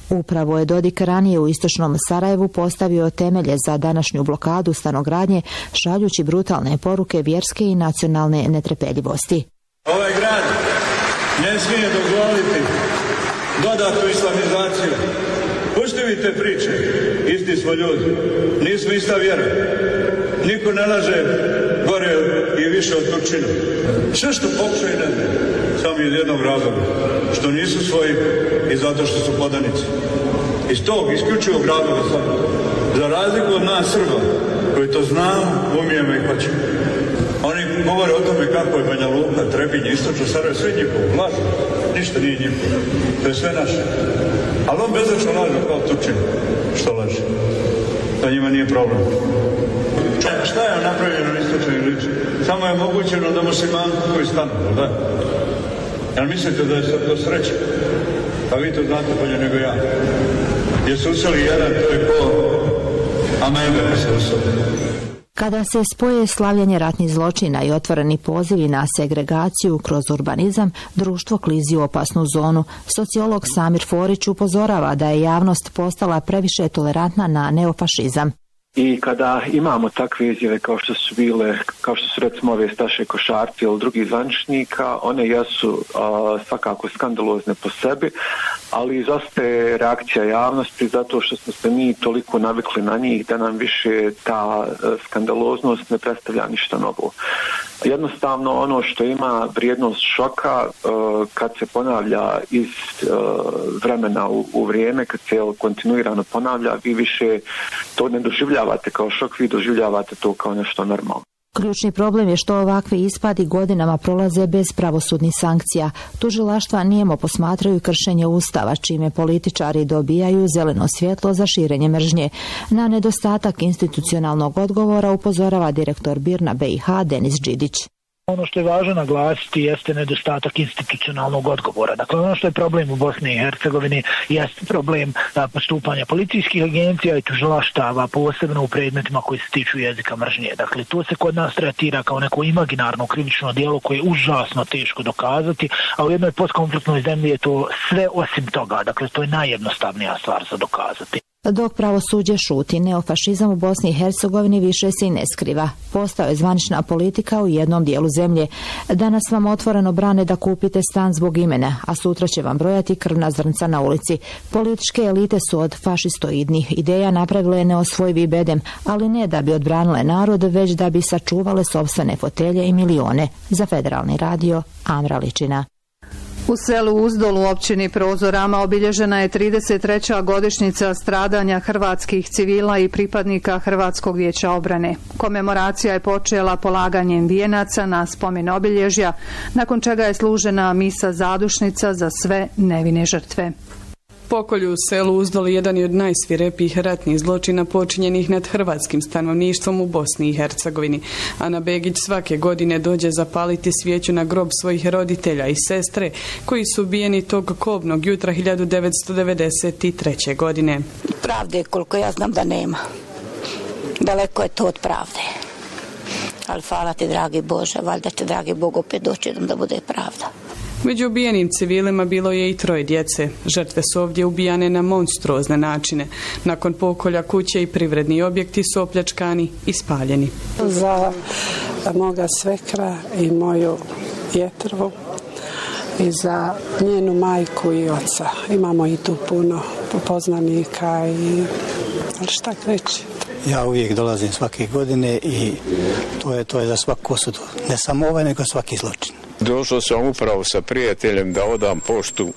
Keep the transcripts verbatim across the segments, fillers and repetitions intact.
Upravo je Dodik ranije u istočnom Sarajevu postavio temelje za današnju blokadu stanogradnje, šaljući brutalne poruke vjerske i nacionalne netrpeljivosti. Ovaj grad ne smije dozvoliti dodatnu islamizaciju. Pusti vi te priče, isti smo ljudi, nismo ista vjera. Niko ne laže gore i više od Turčina. Sve što pokušaju ne zna, samo iz jednog razloga, što nisu svoji i zato što su podanici. Iz tog isključivog razloga sam, za razliku od nas Srba, koji to znamo, umijemo i hoćemo. Oni govore o tome kako je Banja Luka, Trebinje, istočno Sarajevo, sve njihovo, lažu, ništa nije njihovo, to je sve naše. Ali on bezočno laže kao Turčin, što laže. To njima nije problem. Šta je napravljeno na istočnoj liči? Samo je omogućeno da muslimani koji stanu, da? Jel mislite da je sad to sreća? Pa vi to znate bolje nego ja. Gdje se useli jedan, to je ko amebe se useli. Kada se spoje slavljanje ratnih zločina i otvoreni pozivi na segregaciju kroz urbanizam, društvo klizi u opasnu zonu. Sociolog Samir Forić upozorava da je javnost postala previše tolerantna na neofašizam. I kada imamo takve izjave kao što su bile, kao što su recimo ove Staše Košarci ili drugih zvaničnika, one jesu a, svakako skandalozne po sebi, ali izostaje reakcija javnosti zato što smo se mi toliko navikli na njih da nam više ta skandaloznost ne predstavlja ništa novo. Jednostavno ono što ima vrijednost šoka kad se ponavlja iz vremena u, u vrijeme, kad se kontinuirano ponavlja, vi više to ne doživljavate kao šok, vi doživljavate to kao nešto normalno. Ključni problem je što ovakvi ispadi godinama prolaze bez pravosudnih sankcija. Tužilaštva nijemo posmatraju kršenje Ustava, čime političari dobijaju zeleno svjetlo za širenje mržnje. Na nedostatak institucionalnog odgovora upozorava direktor BIRN-a B i H Denis Đidić. Ono što je važno naglasiti jeste nedostatak institucionalnog odgovora. Dakle, ono što je problem u Bosni i Hercegovini jeste problem postupanja policijskih agencija i tužilaštava, posebno u predmetima koji se tiču jezika mržnje. Dakle, to se kod nas tretira kao neko imaginarno krivično djelo koje je užasno teško dokazati, a u jednoj postkonfliktnoj zemlji je to sve osim toga. Dakle, to je najjednostavnija stvar za dokazati. Dok pravosuđe šuti, neofašizam u Bosni i Hercegovini više se i ne skriva. Postao je zvanična politika u jednom dijelu zemlje. Danas vam otvoreno brane da kupite stan zbog imena, a sutra će vam brojati krvna zrnca na ulici. Političke elite su od fašistoidnih ideja napravile neosvojivi bedem, ali ne da bi odbranile narod, već da bi sačuvale sopstvene fotelje i milione. Za Federalni radio, Amra Ličina. U selu Uzdol u općini Prozorama obilježena je trideset treća godišnjica stradanja hrvatskih civila i pripadnika Hrvatskog vijeća obrane. Komemoracija je počela polaganjem vijenaca na spomen obilježja, nakon čega je služena misa zadušnica za sve nevine žrtve. Pokolj u selu Uzdol jedan je od najsvirepijih ratnih zločina počinjenih nad hrvatskim stanovništvom u Bosni i Hercegovini. Ana Begić svake godine dođe zapaliti svijeću na grob svojih roditelja i sestre koji su ubijeni tog kobnog jutra hiljadu devetsto devedeset treće. godine. Pravde koliko ja znam da nema. Daleko je to od pravde. Ali hvala ti, dragi Bože, valjda će, dragi Bog, opet doći da bude pravda. Među ubijenim civilima bilo je i troje djece. Žrtve su ovdje ubijane na monstruozne načine. Nakon pokolja kuće i privredni objekti su opljačkani i spaljeni. Za moga svekra i moju jetrvu i za njenu majku i oca. Imamo i tu puno poznanika i ali šta reći. Ja uvijek dolazim svake godine i to je, to je za svaku osudu. Ne samo ovaj, nego svaki zločin. Došao sam upravo sa prijateljem da odam poštu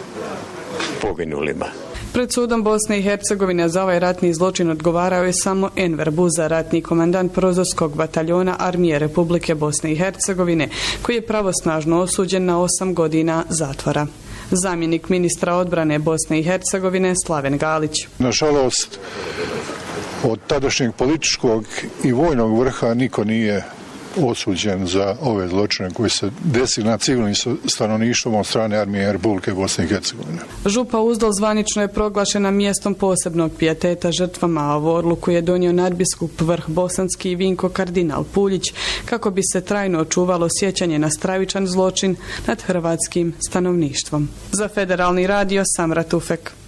poginulima. Pred sudom Bosne i Hercegovine za ovaj ratni zločin odgovarao je samo Enver Buza, ratni komandant Prozorskog bataljona Armije Republike Bosne i Hercegovine, koji je pravosnažno osuđen na osam godina zatvora. Zamjenik ministra odbrane Bosne i Hercegovine Slaven Galić. Nažalost, od tadašnjeg političkog i vojnog vrha niko nije osuđen za ove zločine koji se desili nad civilnim stanovništvom od strane Armije Republike Bosne i Hercegovine. Župa Uzdol zvanično je proglašena mjestom posebnog pijeteta žrtvama, a ovu odluku je donio nadbiskup Vrh Bosanski Vinko kardinal Puljić kako bi se trajno očuvalo sjećanje na stravičan zločin nad hrvatskim stanovništvom. Za Federalni radio Samra Tufek.